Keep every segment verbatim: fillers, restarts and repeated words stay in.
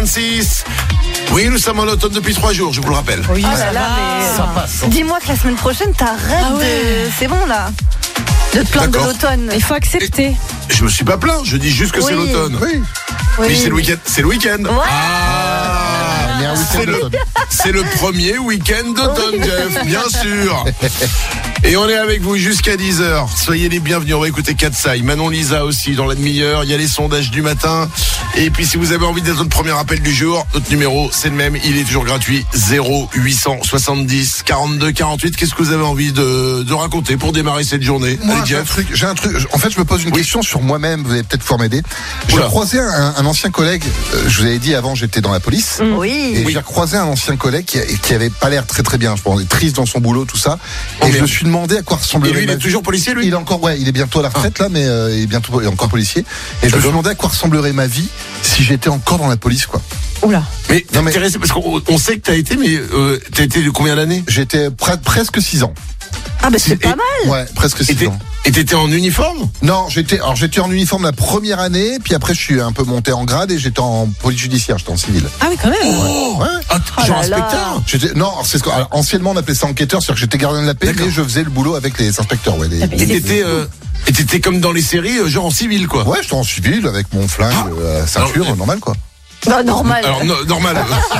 vingt-six. Oui, nous sommes en automne depuis trois jours, je vous le rappelle. Oui, ah là là, mais... ça passe. Dis-moi que la semaine prochaine, t'arrêtes ah ouais. de... C'est bon, là de te plaindre de l'automne. Il faut accepter. Et je me suis pas plaint, je dis juste que oui. c'est l'automne. Oui. Oui. Mais c'est le week-end. C'est le week-end. Ouais. Ah, mais un week-end c'est, le, d'automne. c'est le premier week-end d'automne, Jeff, bien sûr. Et on est avec vous jusqu'à dix heures. Soyez les bienvenus. On va écouter Katsai, Manon Lisa aussi dans la demi-heure. Il y a les sondages du matin. Et puis si vous avez envie d'être notre premier appel du jour, notre numéro c'est le même. Il est toujours gratuit. zéro huit cent soixante-dix quarante-deux quarante-huit. Qu'est-ce que vous avez envie de, de raconter pour démarrer cette journée? Moi, Allez, j'ai Jeff. un truc. J'ai un truc. En fait, je me pose une Oui. question sur moi-même. Vous allez peut-être pouvoir m'aider. J'ai Oula. croisé un, un ancien collègue. euh, Je vous avais dit avant, j'étais dans la police. Oui. Et j'ai croisé un ancien collègue qui, qui avait pas l'air très très bien. Je pense, triste dans son boulot, tout ça. Oh, et je merde. me suis demandé à quoi Et ressemblerait lui, il ma est vie. toujours policier, lui? Il est encore, ouais, il est bientôt à la retraite là, mais euh, il est bientôt, il est encore policier. Et je me suis demandé à quoi ressemblerait ma vie si j'étais encore dans la police, quoi. Oula. Mais t'es Non, mais- intéressé parce qu'on on sait que t'as été, mais euh, t'as été de combien d'années? J'étais pre- presque six ans. Ah, bah c'est Et- pas mal. Ouais, presque Et six t'es- ans. Et t'étais en uniforme? Non, j'étais, alors j'étais en uniforme la première année, puis après je suis un peu monté en grade et j'étais en police judiciaire, j'étais en civil. Ah oui, quand même. Oh, Ouais. Ah, Oh genre là là. inspecteur? J'étais, non, alors, c'est ce que, alors, anciennement on appelait ça enquêteur, c'est-à-dire que j'étais gardien de la paix, D'accord. mais je faisais le boulot avec les inspecteurs, ouais. Les, Ah, mais Et les- t'étais, euh, et t'étais comme dans les séries, euh, genre en civil, quoi. Ouais, j'étais en civil avec mon flingue, Ah. euh, la ceinture, Alors, normal quoi. Bah, normal. Alors, no- normal.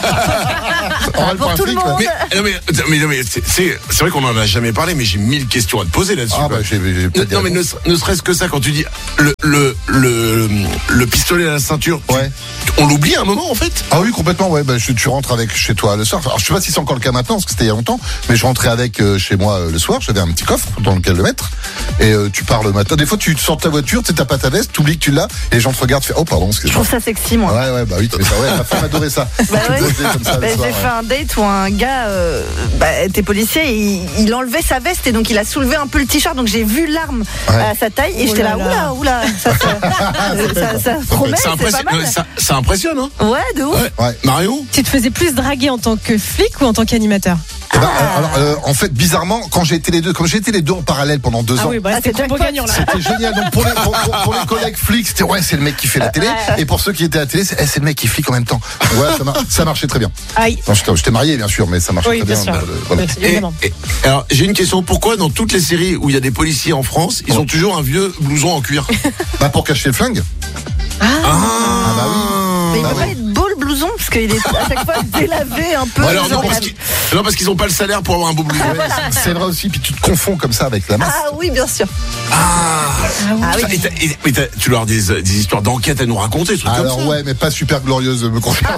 Normal pour un tout le flic, ouais. monde. mais, non, mais, mais, non, mais c'est, c'est, c'est vrai qu'on en a jamais parlé, mais j'ai mille questions à te poser là-dessus. Ah quoi. bah j'ai, j'ai peut-être non, des mais ne, réponses. ne serait-ce que ça, quand tu dis le, le, le, le pistolet à la ceinture, tu- Ouais. on l'oublie à un moment en fait. Ah oui, complètement, ouais, bah, je, tu rentres avec chez toi le soir. Alors, je sais pas si c'est encore le cas maintenant, parce que c'était il y a longtemps, mais je rentrais avec euh, chez moi euh, le soir, j'avais un petit coffre dans lequel le mettre, et euh, tu pars le matin. Des fois, tu sors de ta voiture, tu sais, t'as pas ta veste, tu oublies que tu l'as, et les gens te regardent, tu fais, oh, pardon, Je excuse-moi. trouve ça sexy, moi. Ouais, ouais, bah oui, tu fais ça, ouais, ma femme adorait ça. Bah ouais. Poser comme ça, le Bah, soir, j'ai ouais. fait un date où un gars euh, bah, était policier et il, il enlevait sa veste et donc il a soulevé un peu le t-shirt, donc j'ai vu l'arme Ouais. à sa taille et Oh j'étais là là, là. oula, oula, ça, ça, ça, ça promet, ça, c'est pas impressionne, mal. ça, ça impressionne, hein. Ouais, de ouf. Ouais. Ouais. Marion? Tu te faisais plus draguer en tant que flic ou en tant qu'animateur? Eh ben, euh, alors, euh, en fait, bizarrement, quand j'ai été les deux, comme j'ai été les deux en parallèle pendant deux Ah ans, oui, bah Ah, c'était c'est combo jackpot. gagnant là. c'était génial. Donc pour les, pour, pour- pour les collègues flics, c'était ouais, c'est le mec qui fait la télé. Et pour ceux qui étaient à la télé, c'est, eh, c'est le mec qui flic en même temps. Ouais, ça, mar- ça marchait très bien. Aïe. Non, j'étais, j'étais marié, bien sûr, mais ça marchait Oui, très bien bien. sûr. Euh, voilà. Bien sûr, Et- évidemment. et- alors, j'ai une question. Pourquoi dans toutes les séries où il y a des policiers en France, ils Oh. ont toujours un vieux blouson en cuir? Bah, pour cacher le flingue. Ah, bah oui. Mais il Bah peut ouais. pas être beau le blouson parce qu'il est à chaque fois délavé un peu. Bon, alors, non, genre, parce il a- qu'ils, non, parce qu'ils ont pas le salaire pour avoir un beau blouson. Ouais, c'est vrai aussi, puis tu te confonds comme ça avec la masse. Ah oui, bien sûr. Ah, Ah oui. Et t'as- et- mais t'as- tu leur as des, des histoires d'enquête à nous raconter, des trucs Alors comme ça. ouais, mais pas super glorieuse, me confirme.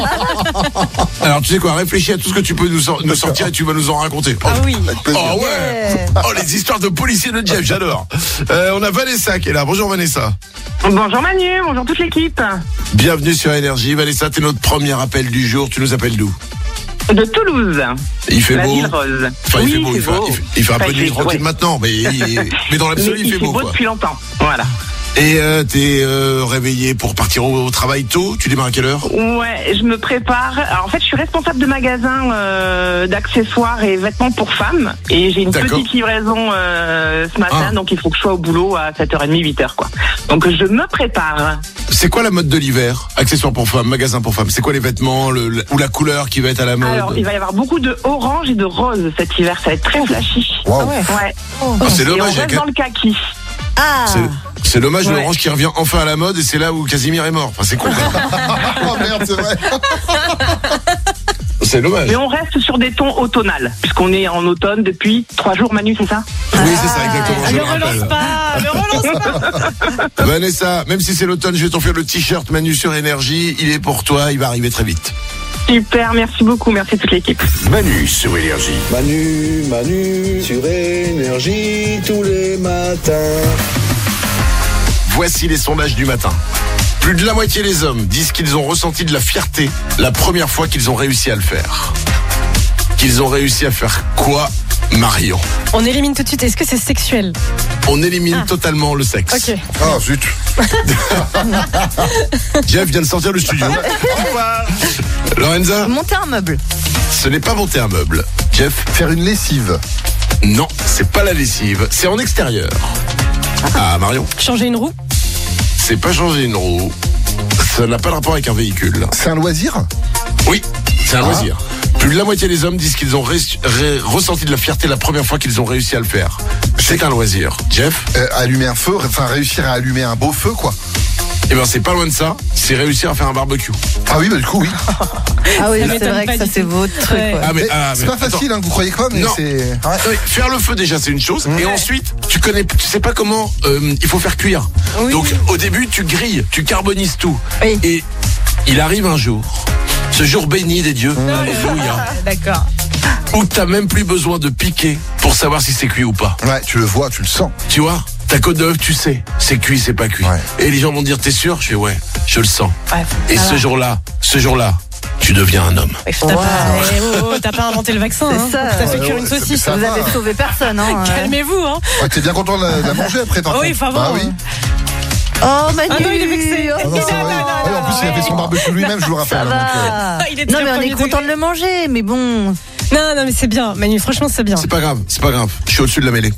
Alors tu sais quoi, réfléchis à tout ce que tu peux nous, sor- nous sortir et tu vas nous en raconter. Oh, Ah oui. oh ouais. Oh, les histoires de policiers de Jeff, j'adore. Euh, on a Vanessa qui est là. Bonjour Vanessa. Bonjour Manu, bonjour toute l'équipe. Bienvenue sur Énergie. Vanessa, t'es notre premier appel du jour. Tu nous appelles d'où? De Toulouse, Il fait la beau. ville rose. Enfin, il oui, fait beau. c'est Il fait, beau. il fait- il fait un Enfin, peu de il nuit fait- tranquille ouais. maintenant, mais, il- mais dans Mais l'absolu, il fait beau, beau quoi. depuis longtemps. Voilà. Et euh, t'es euh, réveillé pour partir au, au travail tôt. Tu démarres à quelle heure? Ouais, je me prépare. Alors, en fait, je suis responsable de magasin euh, d'accessoires et vêtements pour femmes. Et j'ai une D'accord. petite livraison euh, ce matin, Ah. donc il faut que je sois au boulot à sept heures trente, huit heures, quoi. Donc je me prépare. C'est quoi la mode de l'hiver? Accessoires pour femmes, magasin pour femmes. C'est quoi les vêtements le, le- ou la couleur qui va être à la mode? Alors, il va y avoir beaucoup de orange et de rose cet hiver. Ça va être très flashy. Waouh. Ah ouais. Ouais. Ah, c'est Et on dommage. il y a reste que- dans le kaki. Ah. C'est, c'est dommage Ouais. l'orange qui revient enfin à la mode et c'est là où Casimir est mort. Enfin, c'est con. Oh merde, c'est vrai. C'est dommage. Mais on reste sur des tons automnales, puisqu'on est en automne depuis trois jours, Manu, c'est ça? Oui, c'est ça, exactement. Ah, Je ne le rappelle. relance pas, ne relance pas. Vanessa, même si c'est l'automne, je vais t'offrir le t-shirt Manu sur Énergie. Il est pour toi, il va arriver très vite. Super, merci beaucoup, merci à toute l'équipe. Manu sur Énergie. Manu, Manu, sur Énergie, tous les matins. Voici les sondages du matin. Plus de la moitié des hommes disent qu'ils ont ressenti de la fierté la première fois qu'ils ont réussi à le faire. Qu'ils ont réussi à faire quoi, Marion? On élimine tout de suite. Est-ce que c'est sexuel? On élimine Ah. totalement le sexe. Ok. Oh zut. Jeff vient de sortir du studio. Au revoir. Lorenza, Monter un meuble. ce n'est pas monter un meuble. Jeff, Faire une lessive. non, c'est pas la lessive, c'est en extérieur. Ah, Marion, Changer une roue? c'est pas changer une roue. Ça n'a pas de rapport avec un véhicule. C'est un loisir? Oui, c'est un Ah. loisir. Plus de la moitié des hommes disent qu'ils ont ré- ré- ressenti de la fierté la première fois qu'ils ont réussi à le faire. C'est un loisir. Jeff? Euh, allumer un feu, enfin réussir à allumer un beau feu, quoi. Eh ben, c'est pas loin de ça. C'est réussir à faire un barbecue. Ah oui, bah du coup, oui. Ah oui, Ça c'est m'étonne vrai pas que ça du c'est tout. votre truc. Ouais. Ouais. Ah, mais, Mais ah, c'est mais- pas attends. facile, hein, vous croyez quoi, mais Non. c'est... Ouais. Oui, faire le feu déjà c'est une chose et ensuite tu connais tu sais pas comment euh, il faut faire cuire. Oui. Donc au début tu grilles, tu carbonises tout Oui. et il arrive un jour, ce jour béni des dieux, alléluia, D'accord. où t'as même plus besoin de piquer pour savoir si c'est cuit ou pas. Ouais, tu le vois, tu le sens. Tu vois, ta côte d'œuf tu sais, c'est cuit, c'est pas cuit. Ouais. Et les gens vont dire t'es sûr? Je fais ouais, je le sens. Ouais, Et ça ce va. jour-là, ce jour-là, tu deviens un homme. T'as pas, eh, oh, oh, t'as pas inventé le vaccin. C'est Hein. ça. T'as fait Ouais, cuire ouais, une ça- saucisse. ça Vous va. avez sauvé personne, hein. ouais. Calmez-vous, hein. Ouais, t'es bien content de la, de la manger après, t'en Oui, fais. faut Bah avoir, oui. hein. Oh Manu. Ah non, il est vexé. Oh, Ah non, c'est vrai. Ouais, en plus, il a fait son barbecue lui-même, je vous le rappelle. Ça hein, donc, euh, va. Il est Non très mais on est premier content degré. de le manger, mais bon. Non, non, mais c'est bien, Manu. Franchement, c'est bien. C'est pas grave, c'est pas grave. Je suis au-dessus de la mêlée.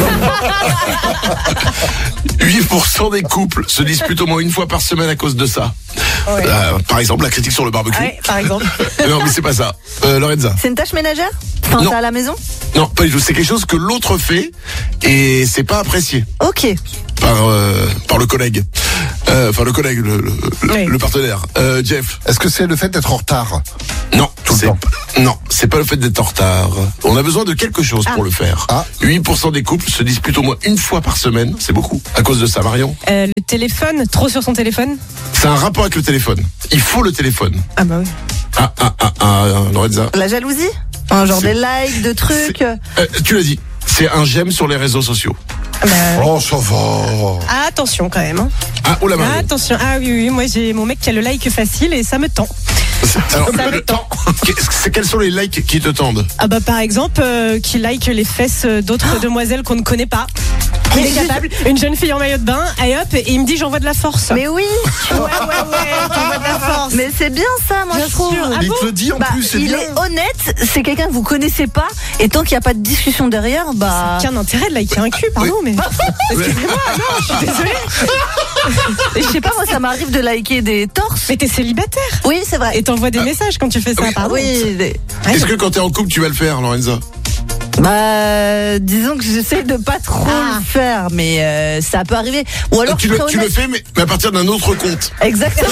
huit pour cent des couples se disputent au moins une fois par semaine à cause de ça. Ouais. Euh, par exemple, la critique sur le barbecue. Ouais, par exemple. Non, mais c'est pas ça. Euh, Lorenza. C'est une tâche ménagère? Enfin, Non. t'as à la maison? Non, pas du tout. C'est quelque chose que l'autre fait et c'est pas apprécié Ok. par euh, par le collègue. Euh, Enfin, le collègue, le, le, Oui. le partenaire. Euh, Jeff. Est-ce que c'est le fait d'être en retard? Non, Tout le c'est temps. pas- non, c'est pas le fait d'être en retard. On a besoin de quelque chose pour le faire. Ah. huit pour cent des couples se disputent au moins une fois par semaine. C'est beaucoup. À cause de ça, Marion. Euh, le téléphone, trop sur son téléphone. C'est un rapport avec le téléphone. Il faut le téléphone. Ah bah oui. Ah, ah, ah, ah, Lorenza. La jalousie? Un genre C'est- des likes, de trucs. Euh, tu l'as dit. C'est un j'aime sur les réseaux sociaux. Ah bah, Oh, ça va. ah, attention quand même. Hein. Ah, oh la Ah, Marion. attention. Ah oui, oui, moi j'ai mon mec qui a le like facile et ça me tend. Alors, Ça le- me tend. qu'est-ce que c'est- quels sont les likes qui te tendent? Ah bah par exemple, euh, qui like les fesses d'autres demoiselles qu'on ne connaît pas. Il Mais est je- capable. Une jeune fille en maillot de bain, et hop, et il me dit j'envoie de la force. Mais oui. ouais, ouais, ouais, j'envoie de la force. Mais c'est bien ça, moi Bien je trouve. sûr. Ah Mais il bon te le dit en Bah, plus, c'est il bien. est honnête, c'est quelqu'un que vous connaissez pas, et tant qu'il n'y a pas de discussion derrière, bah. Quel intérêt de liker un cul, pardon, mais. Excusez-moi, non, je suis désolée. Je sais pas, moi ça m'arrive de liker des torses. Mais t'es célibataire. Oui, c'est vrai. Et t'envoies des messages quand tu fais ça, oui. pardon. Oui, des- Ouais, Est-ce que quand t'es en couple, tu vas le faire, Lorenza? bah, disons que j'essaie de pas trop Ah. le faire, mais euh, ça peut arriver. Ou alors, tu, je le, serais tu le honnête. fais, mais, mais à partir d'un autre compte. Exactement.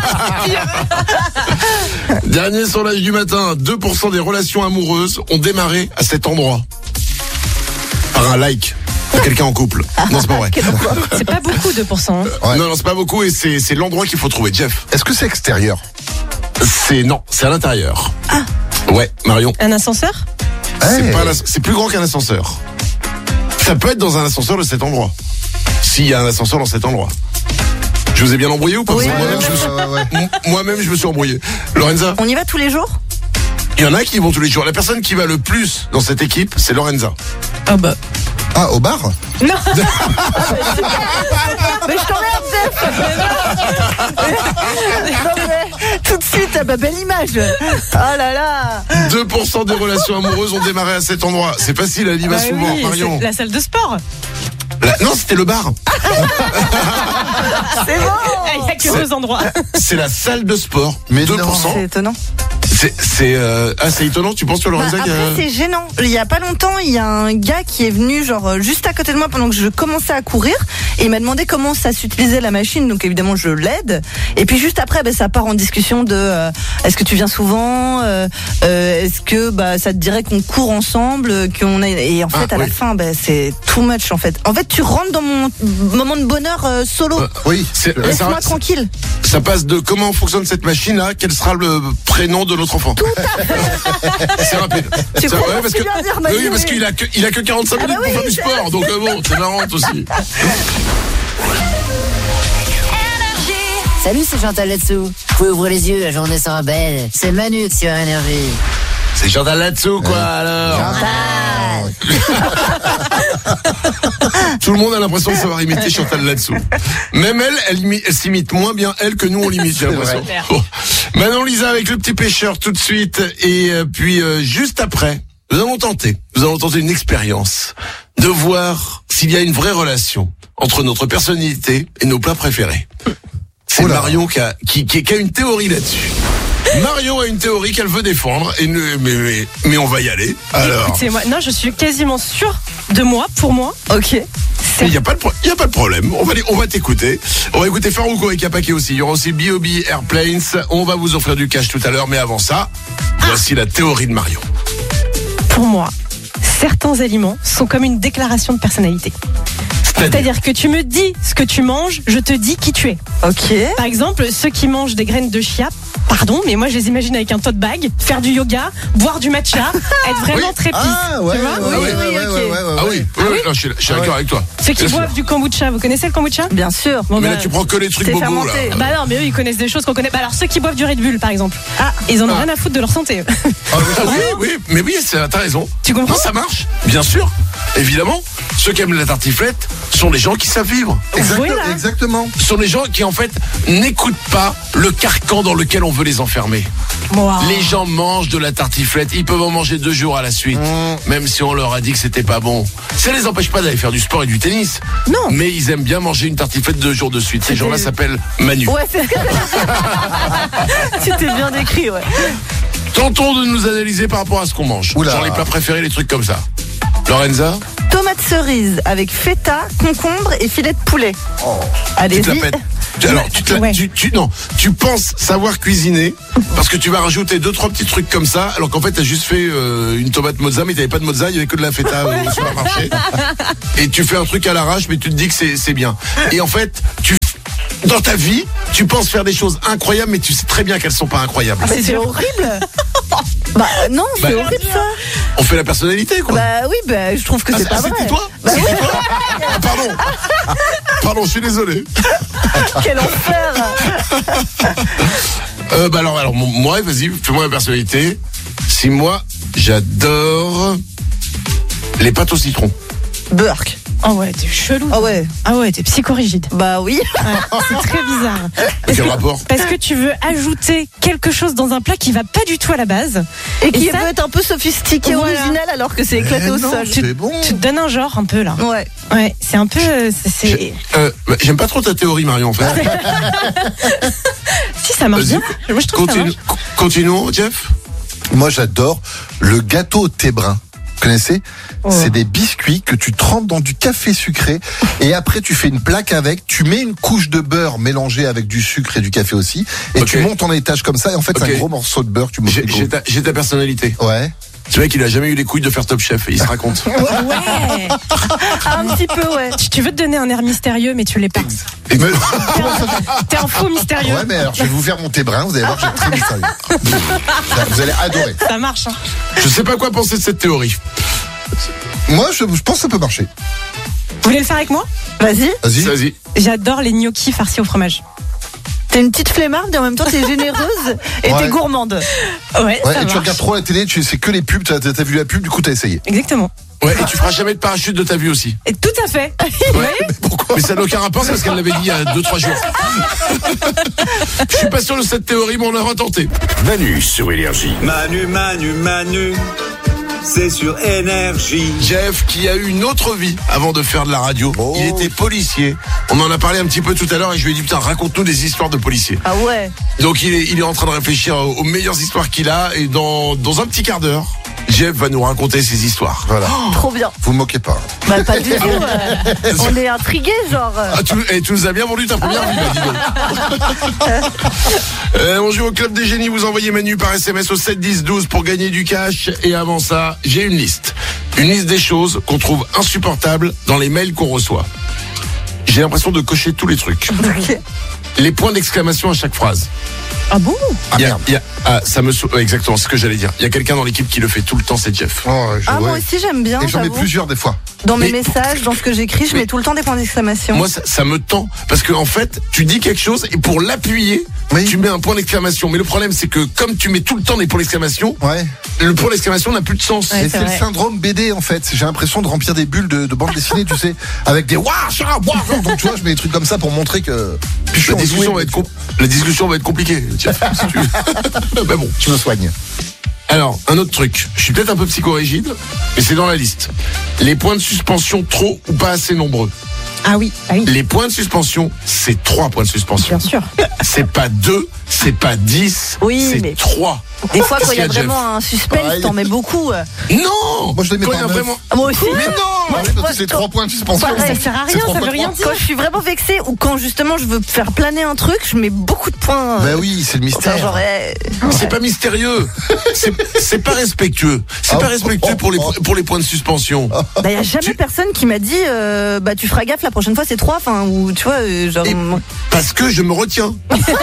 Dernier sondage du matin, deux pour cent des relations amoureuses ont démarré à cet endroit. Par un like de quelqu'un en couple. Non, c'est pas vrai. c'est pas beaucoup, deux pour cent. hein. Ouais. Non, non, c'est pas beaucoup et c'est c'est l'endroit qu'il faut trouver. Jeff, Est-ce que c'est extérieur? c'est non, c'est à l'intérieur. Ah. Ouais, Marion. Un ascenseur? C'est Hey. pas un as- c'est plus grand qu'un ascenseur. Ça peut être dans un ascenseur de cet endroit. S'il y a un ascenseur dans cet endroit. Je vous ai bien embrouillé ou pas? Oui, Parce que oui, Moi-même, oui, je me suis- Ouais, ouais, ouais. M- moi-même, je me suis embrouillé. Lorenza, On y va tous les jours? il y en a qui y vont tous les jours. La personne qui va le plus dans cette équipe, c'est Lorenza. Ah bah. Ah, au bar? Non. Mais je t'emmerde, Jeff. Non, mais, tout de suite, ah bah, belle image. Oh là là. deux pour cent des relations amoureuses ont démarré à cet endroit. C'est facile, elle y va Bah souvent, oui, Marion. c'est la salle de sport. La- Non, c'était le bar. C'est bon. Il n'y a que deux endroits. C'est la salle de sport. Mais deux non. pour cent. C'est étonnant. C'est, c'est, euh, ah, c'est étonnant, tu penses, toi, Bah, Lorenza? qu'il y a- après, c'est gênant. Il y a pas longtemps, il y a un gars qui est venu genre euh, juste à côté de moi pendant que je commençais à courir et il m'a demandé comment ça s'utilisait la machine. Donc évidemment, je l'aide. Et puis juste après, bah, ça part en discussion de euh, est-ce que tu viens souvent euh, euh, Est-ce que bah ça te dirait qu'on court ensemble, euh, qu'on est et en fait Ah, à la oui. fin, bah, c'est too much en fait. En fait, tu rentres dans mon moment de bonheur euh, solo. Euh, Oui. C'est- ça, Laisse-moi tranquille. ça passe de comment fonctionne cette machine là, quel sera le prénom de notre enfant. C'est rapide. Tu C'est- crois ouais, parce que que, tu viens dire, Manu, oui, parce oui. qu'il a que, il a que quarante-cinq Ah bah minutes pour oui, faire du c'est sport, donc euh, bon, c'est marrant aussi. Salut, c'est Chantal là-dessous. Vous pouvez ouvrir les yeux, la journée sera belle. C'est Manu sur Énergie. C'est Chantal là-dessous, quoi, alors. Tout le monde a l'impression de savoir imiter Chantal là-dessous. Même elle, elle, imi- elle s'imite moins bien elle que nous on l'imite, j'ai l'impression. vrai. Bon. Manon Lisa avec le petit pêcheur tout de suite et euh, puis euh, juste après, nous allons tenter, nous allons tenter une expérience de voir s'il y a une vraie relation entre notre personnalité et nos plats préférés. C'est Oh là. Marion qui a, qui, qui, qui a une théorie là-dessus. Marion a une théorie qu'elle veut défendre, et ne- mais, mais, mais on va y aller. Alors, Écoutez-moi, non, je suis quasiment sûre de moi, pour moi. Ok. il n'y a, pas de pro- y a pas de problème. On va, les- on va t'écouter. On va écouter Farouko et Kapake aussi. Il y aura aussi B O B Airplanes. On va vous offrir du cash tout à l'heure, mais avant ça, voici la théorie de Marion. Pour moi, certains aliments sont comme une déclaration de personnalité. C'est-à-dire, C'est-à-dire que tu me dis ce que tu manges, je te dis qui tu es. Ok. Par exemple, ceux qui mangent des graines de chia, pardon, mais moi je les imagine avec un tote bag, faire du yoga, boire du matcha, être vraiment Oui. très pisse. Ah ouais, tu vois ouais, oui, ouais, ouais, oui, ouais, ok. ouais, ouais, ouais. ah oui, oui, oui, non, je suis, je suis d'accord avec toi. Ceux qui Bien sûr. boivent du kombucha, vous connaissez le kombucha? Bien sûr. Bon, Mais bah, là, tu prends que les trucs c'est bobos, là. fermenté. Bah non, mais eux ils connaissent des choses qu'on connaît. Bah alors ceux qui boivent du Red Bull par exemple, ah, ils en ont Ah. rien à foutre de leur santé. Ah, oui, oui, mais oui, c'est- t'as raison. Tu comprends? Non, ça marche, bien sûr. Évidemment, ceux qui aiment la tartiflette sont les gens qui savent vivre. Exact- Voilà. Exactement. Ce sont les gens qui, en fait, n'écoutent pas le carcan dans lequel on veut les enfermer. Wow. Les gens mangent de la tartiflette, ils peuvent en manger deux jours à la suite, même si on leur a dit que c'était pas bon. Ça les empêche pas d'aller faire du sport et du tennis. Non. Mais ils aiment bien manger une tartiflette deux jours de suite. Ces gens-là s'appellent Manu. Ouais, c'est ce que tu t'es bien décrit, ouais. Tentons de nous analyser par rapport à ce qu'on mange. Oula. Genre les plats préférés, les trucs comme ça. Lorenza, Tomate cerise avec feta, concombre et filet de poulet. tu Allez-y. te la pètes. Tu- Alors, tu, te la- Ouais. tu, tu- non, tu penses savoir cuisiner parce que tu vas rajouter deux trois petits trucs comme ça, alors qu'en fait t'as juste fait euh, une tomate mozza, mais t'avais pas de mozza, il y avait que de la feta euh, au supermarché. Et tu fais un truc à l'arrache, mais tu te dis que c'est c'est bien. Et en fait, tu dans ta vie, tu penses faire des choses incroyables, mais tu sais très bien qu'elles sont pas incroyables. Mais c'est horrible. Bah non, c'est Bah, horrible ça. On fait la personnalité, quoi. Bah oui, bah je trouve que Ah, c'est c'est- pas ah, vrai. c'était toi Bah oui, Ah, pardon. Pardon, je suis désolé. quel enfer. Euh, bah alors, alors, moi, vas-y, fais-moi la personnalité. Si moi, j'adore les pâtes au citron. Burk. Oh ouais, t'es chelou. Ah ouais. Ah ouais, t'es psychorigide. Bah oui. Ouais, c'est très bizarre. Parce Quel que, rapport parce que tu veux ajouter quelque chose dans un plat qui va pas du tout à la base. Et qui ça- peut être un peu sophistiqué, Voilà. original, alors que c'est éclaté Eh au non, sol. c'est bon. Tu te donnes un genre un peu là. Ouais. Ouais, c'est un peu. euh, c'est- c'est- Euh, bah, J'aime pas trop ta théorie, Marion, en fait. Si ça marche Vas-y, bien. Moi je trouve que ça Continue, marche. co- continuons, Jeff. Moi, j'adore le gâteau au thé brun. Vous connaissez? Oh. C'est des biscuits que tu trempes dans du café sucré et après tu fais une plaque avec, tu mets une couche de beurre mélangée avec du sucre et du café aussi et Ok. tu montes en étage comme ça et en fait c'est Ok. un gros morceau de beurre, tu montes J'ai j'ai ta, j'ai ta personnalité. Ouais. Ce mec, il a jamais eu les couilles de faire Top Chef et il se raconte. Ouais. Un petit peu, ouais. Tu- Tu veux te donner un air mystérieux, mais tu l'es pas. Et me- T'es un faux mystérieux. Ouais, mais alors je vais vous faire mon thé brun, vous allez voir, j'ai très mystérieux. Vous allez adorer. Ça marche. Hein. Je sais pas quoi penser de cette théorie. Moi, je, je pense que ça peut marcher. Vous voulez le faire avec moi? Vas-y. Vas-y. Vas-y. J'adore les gnocchis farcis au fromage. T'es une petite flemmarde et en même temps t'es généreuse et Ouais. t'es gourmande. Ouais, Ouais, ça et tu marche. regardes trop la télé, tu c'est que les pubs, t'as as vu la pub, du coup t'as essayé. Exactement. Ouais, et tu feras jamais de parachute de ta vie aussi. Et tout à fait. Pourquoi? Mais ça n'a aucun rapport, c'est parce qu'elle l'avait dit il y a deux trois jours. Je suis pas sûr de cette théorie, mais on a retenté. Manu sur Énergie. Manu, Manu, Manu, c'est sur Énergie. Jeff, qui a eu une autre vie avant de faire de la radio. Oh. Il était policier. On en a parlé un petit peu tout à l'heure et je lui ai dit, putain, raconte-nous des histoires de policiers. Ah ouais. Donc il est, il est en train de réfléchir aux, aux meilleures histoires qu'il a et dans, dans un petit quart d'heure, Jeff va nous raconter ses histoires. Voilà. Trop bien. Vous me moquez pas. Bah pas du tout. euh, on est intrigués, genre. euh. Ah, tu, et tu nous as bien vendu ta première vie, là, dis donc. Euh, on joue au Club des Génies, vous envoyez Manu par S M S au sept dix douze pour gagner du cash. Et avant ça, j'ai une liste. Une liste des choses qu'on trouve insupportables dans les mails qu'on reçoit. J'ai l'impression de cocher tous les trucs. Ok. Les points d'exclamation à chaque phrase. Ah bon? Ah Il y a- merde. il y a- ah, ça me sou- ouais, exactement, c'est ce que j'allais dire. Il y a quelqu'un dans l'équipe qui le fait tout le temps, c'est Jeff. Oh, je- Ah moi ouais. aussi j'aime bien. Et j'en ai j'avoue. plusieurs des fois. Dans mes Mais- messages, dans ce que j'écris, je Mais- mets tout le temps des points d'exclamation. Moi, ça, ça me tend. Parce que, en fait, tu dis quelque chose et pour l'appuyer, Oui. tu mets un point d'exclamation. Mais le problème, c'est que comme tu mets tout le temps des points d'exclamation, Ouais. le point d'exclamation n'a plus de sens. Ouais, Et c'est c'est le vrai. syndrome B D en fait. J'ai l'impression de remplir des bulles de, de bande dessinée, tu sais, avec des waouh, ça, waouh. Donc tu vois, je mets des trucs comme ça pour montrer que. Puis je suis La discussion, enjoué, va être com- la discussion va être compliquée. Jeff, si tu veux. Mais bon. Je me soigne. Alors, un autre truc. Je suis peut-être un peu psychorigide, mais c'est dans la liste. Les points de suspension trop ou pas assez nombreux. Ah oui, ah oui. Les points de suspension, c'est trois points de suspension. Bien sûr. C'est pas deux, c'est pas dix, Oui, c'est mais- trois. Des fois, quand il y a Qu'est-ce qu'il y a, vraiment un suspense, Pareil. t'en mets beaucoup. Non. Moi, je les mets Quand dans il y a neuf. vraiment. Ah, moi aussi. Mais non. Ah oui, parce que c'est trois points de suspension. Pareil. Ça sert à C'est rien, trois ça veut fois rien trois. dire. Quand je suis vraiment vexée ou quand justement je veux faire planer un truc, je mets beaucoup de points. Bah oui, c'est le Enfin, mystère. genre, eh, C'est pas mystérieux. C'est c'est pas respectueux. C'est Ah, pas respectueux oh, pour les oh. pour les points de suspension. bah, y a jamais Tu- personne qui m'a dit, euh, bah tu feras gaffe la prochaine fois c'est trois, enfin ou tu vois, euh, genre. Et- Parce que je me retiens.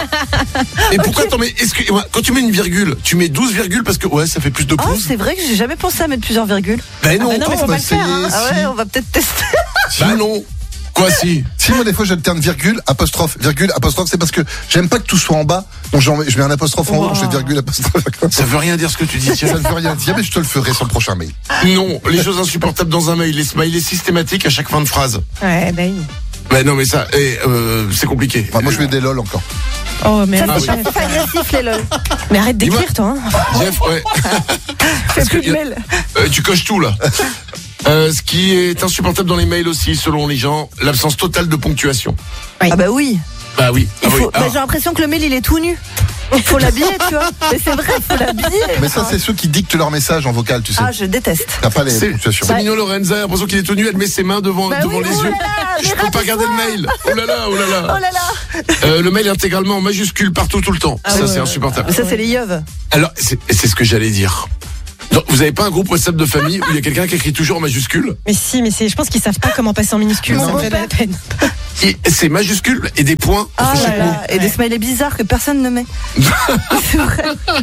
Et pourquoi t'en mets est-ce que quand tu mets une virgule, tu mets douze virgules parce que ouais, ça fait plus de Oh, pouces. c'est vrai que j'ai jamais pensé à mettre plusieurs virgules. Ben non, Ah bah non, mais faut on pas va le faire. essayer. Hein. Ah ouais, Si. on va peut-être tester. bah non. Quoi si? Si moi des fois j'alterne virgule, apostrophe, virgule, apostrophe, c'est parce que j'aime pas que tout soit en bas, donc j'en mets- je mets un apostrophe en haut, Wow. donc je fais virgule, apostrophe. Ça veut rien dire ce que tu dis. Ça Tiens. ne veut rien dire, mais je te le ferai sur le prochain mail. Non, les choses insupportables dans un mail, les smileys systématiques à chaque fin de phrase. Ouais, bah oui. Ben non, mais ça, eh, euh, c'est compliqué. Enfin, moi je mets des lol encore. Oh, mais Ça arrête, c'est oui. pas agressif les lol. mais arrête d'écrire, Dis-moi. toi. Hein. Jeff, ouais. Fais Parce plus que de y a- mail. Euh, tu coches tout là. Euh, ce qui est insupportable dans les mails aussi, selon les gens, l'absence totale de ponctuation. Oui. Ah bah oui. Bah oui. Il Ah oui. faut, bah, Ah. j'ai l'impression que le mail il est tout nu. Faut l'habiller, tu vois. Mais c'est vrai, faut l'habiller. Mais ça c'est ceux qui dictent leur message en vocal, tu sais. Ah, je déteste. T'as pas les C'est ponctuations. c'est mignon Lorenza, j'ai l'impression qu'il est tenu, elle met ses mains devant, Bah devant oui, les oh yeux. là là, Je mais peux pas regarder le rassure-toi. mail. Oh là là, oh là Oh là. là là. Euh, le mail est intégralement en majuscule partout, tout le temps. Ah ça, ouais, c'est ouais. insupportable. Mais ça c'est les yeux. Alors, c'est c'est ce que j'allais dire. Donc, vous avez pas un groupe WhatsApp de famille où il y a quelqu'un qui écrit toujours en majuscule? Mais si, mais c'est, je pense qu'ils savent pas comment passer en minuscule. Mon Ça me fait beau-père. la peine. Et c'est majuscule et des points Ah entre là chaque mot. là. Et des smileys bizarres que personne ne met. C'est vrai.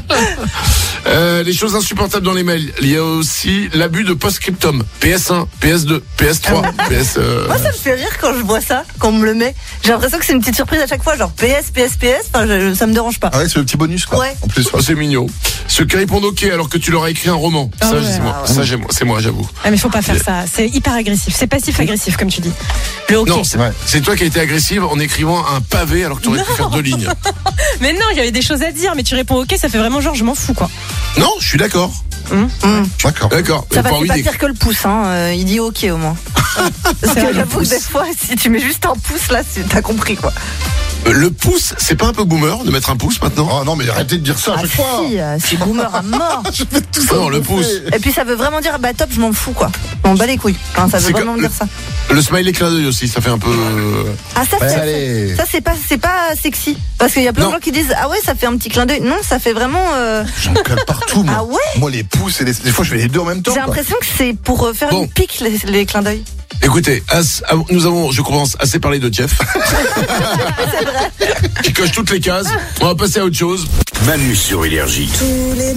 Euh, les choses insupportables dans les mails. Il y a aussi l'abus de post-scriptum. P S un, P S deux, P S trois, P S... euh, Moi ça me fait rire quand je vois ça, quand on me le met. J'ai l'impression que c'est une petite surprise à chaque fois, genre P S, P S, P S. Enfin, je- ça me dérange pas. Ah ouais, c'est le petit bonus quoi. Ouais. En plus. Oh, c'est mignon. Ceux qui répondent OK alors que tu leur as écrit un roman. Ah ça, ouais. c'est moi. Ah ouais. Ça, j'ai- c'est moi, j'avoue. Ah, mais faut pas faire ça. C'est hyper agressif. C'est passif-agressif, comme tu dis. Le hockey. Non, c'est Ouais. c'est toi qui as été agressive en écrivant un pavé alors que tu aurais pu faire deux lignes. Mais non, il y avait des choses à dire, mais tu réponds OK, ça fait vraiment genre, je m'en fous, quoi. Non, je suis d'accord. Hum. D'accord. D'accord. Ça Mais va, pas c'est envie pas d'écrire. pire que le pouce, hein. Euh, il dit ok au moins. Parce vrai, que le j'avoue que pouce. des fois, si tu mets juste un pouce là, c'est- t'as compris quoi. Euh, Le pouce, c'est pas un peu boomer de mettre un pouce maintenant? Oh non mais arrêtez de dire ça à Ah chaque fois. si, euh, c'est boomer à mort. Je fais tout ça. Ah non, le pouce. Et puis ça veut vraiment dire bah top, je m'en fous quoi. Je m'en bats les couilles. Enfin, ça veut C'est vraiment que- dire ça. Le smiley clin d'œil aussi, ça fait un peu... euh, Ah ça Ouais, c'est allez. ça c'est pas c'est pas sexy parce qu'il y a plein Non. de gens qui disent ah ouais ça fait un petit clin d'œil. Non, ça fait vraiment. euh, J'en colle partout moi. Ah ouais. Moi les pouces et les... des fois je fais les deux en même temps. J'ai quoi. l'impression que c'est pour euh, faire Bon. une pique les, les clins d'œil. Écoutez, as- ah, nous avons, je commence, assez parlé de Jeff. Qui coche toutes les cases. On va passer à autre chose. Manu sur Énergie.